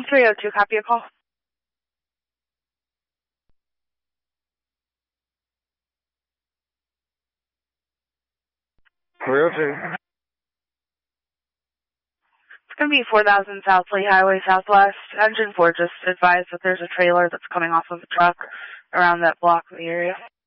302, copy a call. 302. It's going to be 4000 South Lee Highway Southwest. Engine 4 just advised that there's a trailer that's coming off of a truck around that block of the area.